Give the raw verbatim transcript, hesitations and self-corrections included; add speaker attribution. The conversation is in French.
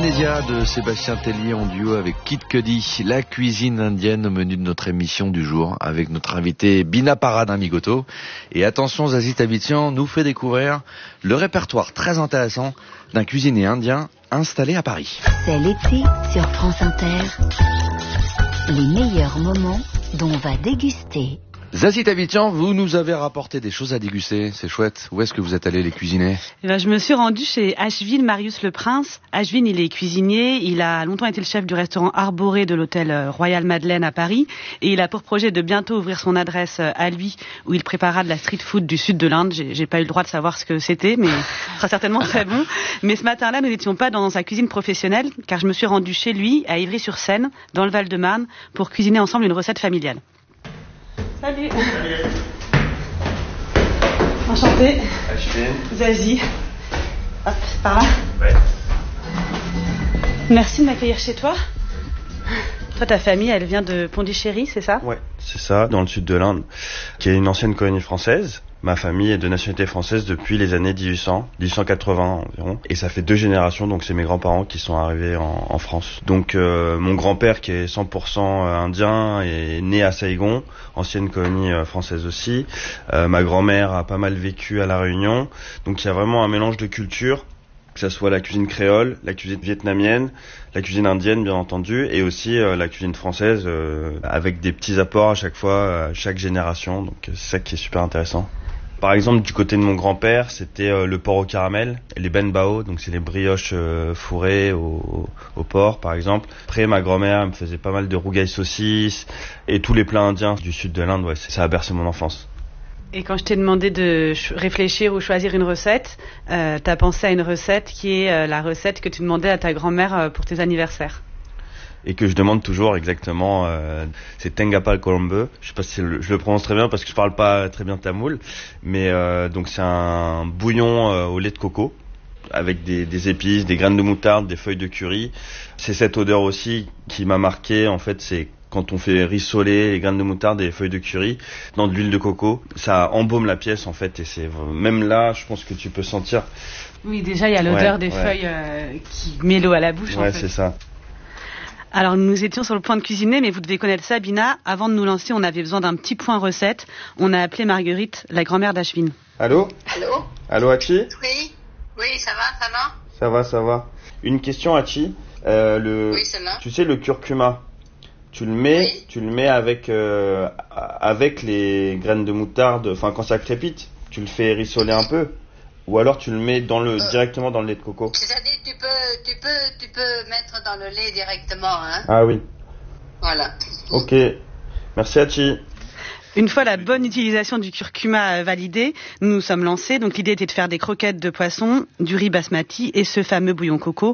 Speaker 1: Indonesia de Sébastien Tellier en duo avec Kid Cudi, la cuisine indienne au menu de notre émission du jour avec notre invité Bina Parad Amigoto. Et attention, Zazie Tavitian nous fait découvrir le répertoire très intéressant d'un cuisinier indien installé à Paris.
Speaker 2: C'est l'été sur France Inter, les meilleurs moments dont on va déguster.
Speaker 1: Zazie Tavitian, vous nous avez rapporté des choses à déguster, c'est chouette. Où est-ce que vous êtes allé les cuisiner?
Speaker 3: Eh ben, je me suis rendue chez Ashvin Marius Le Prince. Ashvin, il est cuisinier, il a longtemps été le chef du restaurant Arboré de l'hôtel Royal Madeleine à Paris et il a pour projet de bientôt ouvrir son adresse à lui où il préparera de la street food du sud de l'Inde. J'ai, j'ai pas eu le droit de savoir ce que c'était, mais ce sera certainement très bon. Mais ce matin-là, nous n'étions pas dans sa cuisine professionnelle car je me suis rendue chez lui à Ivry-sur-Seine, dans le Val-de-Marne, pour cuisiner ensemble une recette familiale. Salut.
Speaker 4: Salut.
Speaker 3: Enchantée.
Speaker 4: Ashvin.
Speaker 3: Zazie. Hop, par là.
Speaker 4: Ouais.
Speaker 3: Merci de m'accueillir chez toi. Toi, ta famille, elle vient de Pondichéry, c'est ça?
Speaker 4: Ouais, c'est ça, dans le sud de l'Inde, qui est une ancienne colonie française. Ma famille est de nationalité française depuis les années dix-huit cents, dix-huit cent quatre-vingts environ. Et ça fait deux générations, donc c'est mes grands-parents qui sont arrivés en, en France. Donc euh, mon grand-père, qui est cent pour cent indien, est né à Saigon, ancienne colonie française aussi. Euh, ma grand-mère a pas mal vécu à La Réunion. Donc il y a vraiment un mélange de cultures, que ce soit la cuisine créole, la cuisine vietnamienne, la cuisine indienne bien entendu, et aussi euh, la cuisine française, euh, avec des petits apports à chaque fois, à chaque génération. Donc c'est ça qui est super intéressant. Par exemple, du côté de mon grand-père, c'était euh, le porc au caramel et les ben bao, donc c'est les brioches euh, fourrées au, au porc, par exemple. Après, ma grand-mère elle me faisait pas mal de rougail saucisses et tous les plats indiens du sud de l'Inde. Ouais, ça a bercé mon enfance.
Speaker 3: Et quand je t'ai demandé de ch- réfléchir ou choisir une recette, euh, t'as pensé à une recette qui est euh, la recette que tu demandais à ta grand-mère euh, pour tes anniversaires.
Speaker 4: Et que je demande toujours exactement, euh, c'est Tengapal Colombe. Je sais pas si le, je le prononce très bien parce que je parle pas très bien tamoul, mais euh, donc c'est un bouillon euh, au lait de coco avec des, des épices, des graines de moutarde, des feuilles de curry. C'est cette odeur aussi qui m'a marqué. En fait, c'est quand on fait rissoler les graines de moutarde et les feuilles de curry dans de l'huile de coco, ça embaume la pièce en fait. Et c'est même là, je pense que tu peux sentir.
Speaker 3: Oui, déjà il y a l'odeur
Speaker 4: Ouais,
Speaker 3: des
Speaker 4: ouais.
Speaker 3: feuilles euh, qui met l'eau à la bouche.
Speaker 4: Ouais,
Speaker 3: en fait.
Speaker 4: c'est ça.
Speaker 3: Alors nous étions sur le point de cuisiner, mais vous devez connaître ça, Bina. Avant de nous lancer, on avait besoin d'un petit point recette. On a appelé Marguerite, la grand-mère d'Ashvin.
Speaker 4: Allô?
Speaker 5: Allô?
Speaker 4: Allô, Hachi?
Speaker 5: Oui? Oui, ça va, ça va?
Speaker 4: Ça va, ça va. Une question, Hachi. Euh, le,
Speaker 5: Oui, c'est là.
Speaker 4: tu sais, le curcuma, tu le mets,
Speaker 5: Oui.
Speaker 4: tu le mets avec, euh, avec les graines de moutarde, enfin, quand ça crépite, tu le fais rissoler un peu. Ou alors tu le mets dans le,
Speaker 5: Euh.
Speaker 4: directement dans le lait de coco.
Speaker 5: C'est-à-dire, tu peux, tu peux, tu peux mettre dans le lait directement, hein?
Speaker 4: Ah oui.
Speaker 5: Voilà.
Speaker 4: Ok. Merci, Hachi.
Speaker 3: Une fois la bonne utilisation du curcuma validée, nous nous sommes lancés. Donc l'idée était de faire des croquettes de poisson, du riz basmati et ce fameux bouillon coco